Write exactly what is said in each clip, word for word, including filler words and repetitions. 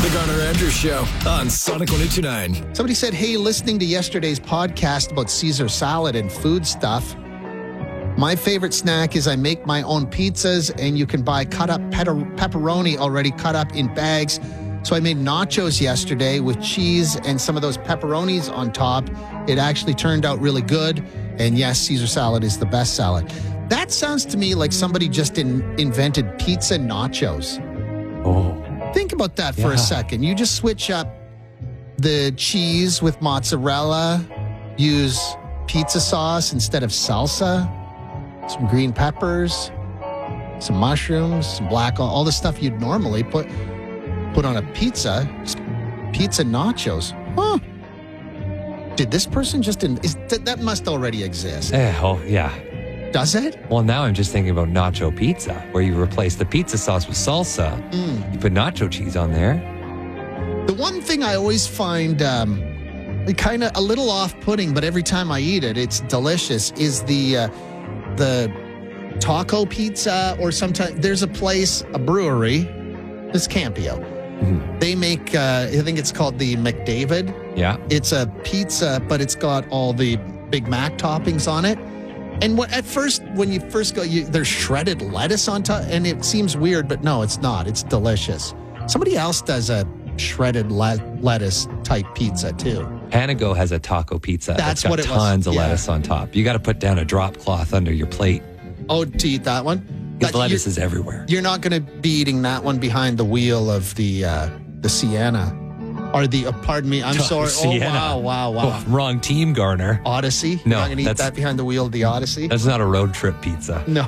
The Garner Andrews Show on Sonic one oh two point nine. Somebody said, hey, listening to yesterday's podcast about Caesar salad and food stuff, my favorite snack is I make my own pizzas, and you can buy cut up pepperoni already cut up in bags. So I made nachos yesterday with cheese and some of those pepperonis on top. It actually turned out really good. And yes, Caesar salad is the best salad. That sounds to me like somebody just in, invented pizza nachos. Oh. Think about that for Yeah. a second. You just switch up the cheese with mozzarella, use pizza sauce instead of salsa, some green peppers, some mushrooms, some black, all the stuff you'd normally put put on a pizza. Pizza nachos. Huh. Did this person just in, is that, that must already exist? Eh, oh, yeah. Does it? Well, now I'm just thinking about nacho pizza, where you replace the pizza sauce with salsa. Mm. You put nacho cheese on there. The one thing I always find um, kind of a little off-putting, but every time I eat it, it's delicious, is the uh, the taco pizza, or sometimes there's a place, a brewery, this Campio. Mm-hmm. They make, uh, I think it's called the McDavid. Yeah. It's a pizza, but it's got all the Big Mac toppings on it. And what, at first, when you first go, you, there's shredded lettuce on top, and it seems weird, but no, it's not. It's delicious. Somebody else does a shredded le- lettuce type pizza too. Panago has a taco pizza. That's got what it was. tons of Yeah. lettuce on top. You got to put down a drop cloth under your plate. Oh, to eat that one? Because That- lettuce you're- is everywhere. You're not going to be eating that one behind the wheel of the uh, the Sienna. Or the, uh, pardon me, I'm sorry. Sienna. Oh, wow, wow, wow. Oh, wrong team, Garner. Odyssey? No, You're not going to eat that's- that behind the wheel of the Odyssey? That's not a road trip pizza. No.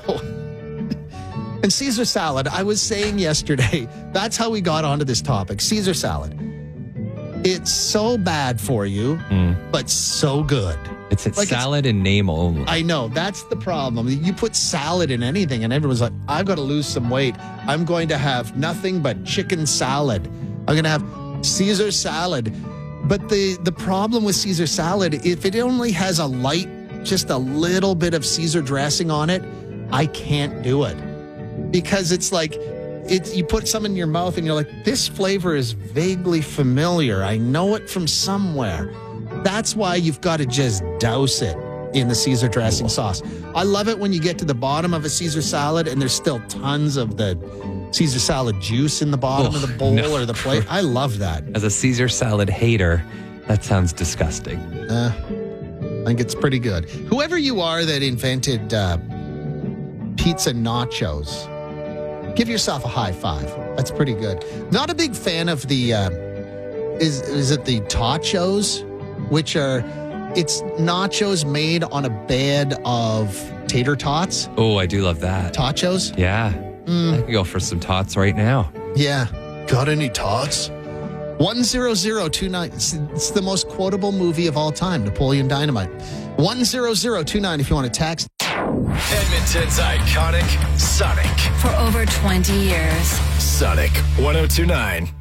And Caesar salad, I was saying yesterday, that's how we got onto this topic. Caesar salad. It's so bad for you, Mm. but so good. It's a Like it's- salad in name only. I know, that's the problem. You put salad in anything, and everyone's like, I've got to lose some weight. I'm going to have nothing but chicken salad. I'm going to have Caesar salad. But the, the problem with Caesar salad, if it only has a light, just a little bit of Caesar dressing on it, I can't do it. Because it's like, it's, you put some in your mouth and you're like, this flavor is vaguely familiar. I know it from somewhere. That's why you've got to just douse it in the Caesar dressing sauce. I love it when you get to the bottom of a Caesar salad and there's still tons of the Caesar salad juice in the bottom Oh, of the bowl no. or the plate. I love that. As a Caesar salad hater, that sounds disgusting. Uh, I think it's pretty good. Whoever you are that invented uh, pizza nachos, give yourself a high five. That's pretty good. Not a big fan of the, uh, is is it the tachos, which are, it's nachos made on a bed of tater tots. Oh, I do love that. Tachos? Yeah. Mm. I could go for some tots right now. Yeah. Got any tots? one zero zero two nine. It's, it's the most quotable movie of all time, Napoleon Dynamite. one zero zero two nine if you want to text. Edmonton's iconic Sonic. For over twenty years. Sonic one oh two point nine.